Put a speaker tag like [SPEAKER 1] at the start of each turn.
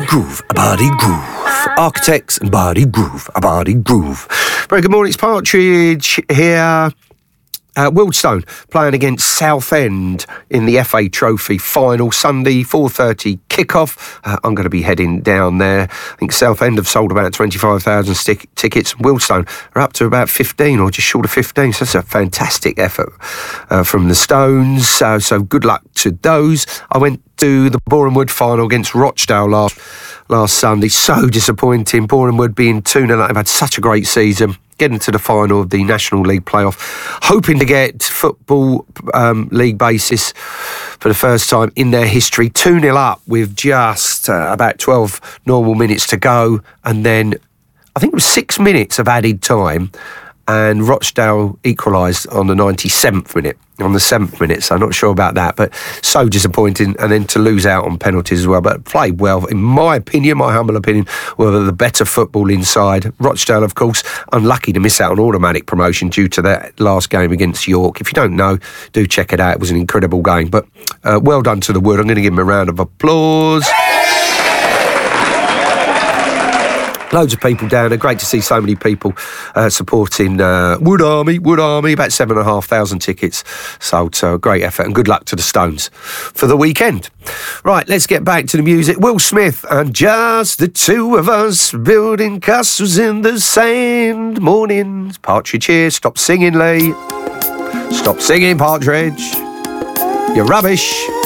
[SPEAKER 1] groove, a body groove. Architects and body groove, a body groove. Very good morning, it's Partridge here. Wealdstone playing against Southend in the FA Trophy final Sunday, 4:30 kickoff. I'm going to be heading down there. I think Southend have sold about 25,000 tickets. Wealdstone are up to about 15 or just short of 15. So that's a fantastic effort from the Stones. So good luck to those. I went to the Boreham Wood final against Rochdale last Sunday. So disappointing. Boreham Wood being 2-0. They've had such a great season. Getting to the final of the National League playoff, hoping to get Football League basis for the first time in their history. 2-0 up with just about 12 normal minutes to go, and then I think it was 6 minutes of added time, and Rochdale equalised on the 97th minute, on the 7th minute, so I'm not sure about that, but so disappointing, and then to lose out on penalties as well, but played well, in my opinion, my humble opinion, were the better footballing side. Rochdale, of course, unlucky to miss out on automatic promotion due to that last game against York. If you don't know, do check it out, it was an incredible game, but well done to the Wood. I'm going to give them a round of applause. Loads of people down there. Great to see so many people supporting Wood Army. About 7,500 tickets sold. So a great effort and good luck to the Stones for the weekend. Right, let's get back to the music. Will Smith and Just the Two of Us building castles in the sand. Mornings. Partridge here. Stop singing, Lee. Stop singing, Partridge. You're rubbish.